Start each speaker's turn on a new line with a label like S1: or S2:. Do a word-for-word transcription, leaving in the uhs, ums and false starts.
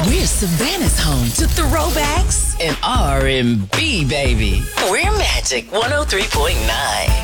S1: We're Savannah's home to throwbacks and R and B, baby. We're Magic one oh three point nine.